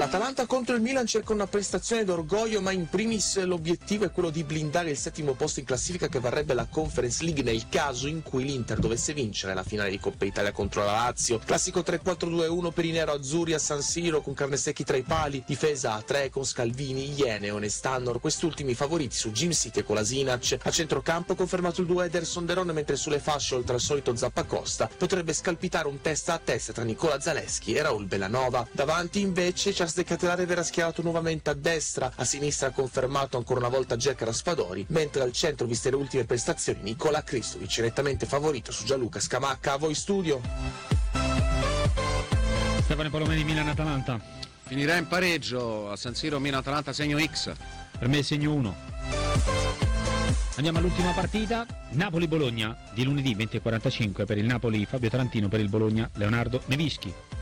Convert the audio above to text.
L'Atalanta contro il Milan cerca una prestazione d'orgoglio, ma in primis l'obiettivo è quello di blindare il 7° posto in classifica, che varrebbe la Conference League nel caso in cui l'Inter dovesse vincere la finale di Coppa Italia contro la Lazio. Classico 3-4-2-1 per i nero-azzurri a San Siro, con Carnesecchi tra i pali, difesa a 3 con Scalvini, Ieneon e Stannor, quest'ultimi favoriti su Jim City e Kolasinac. A centrocampo confermato il duo Ederson De Ron, mentre sulle fasce, oltre al solito Zappacosta, potrebbe scalpitare un testa a testa tra Nicola Zaleschi e Raul Bellanova. Davanti invece Charles De Ketelaere verrà schierato nuovamente a destra, a sinistra ha confermato ancora una volta Jack Raspadori, mentre al centro, viste le ultime prestazioni, Nicola Kristovic, nettamente favorito su Gianluca Scamacca. A voi studio. Stefano Palomeni, Milan-Atalanta. Finirà in pareggio a San Siro. Milan-Atalanta segno X. Per me segno 1. Andiamo all'ultima partita, Napoli-Bologna, di lunedì 20:45. Per il Napoli Fabio Tarantino, per il Bologna Leonardo Nevischi.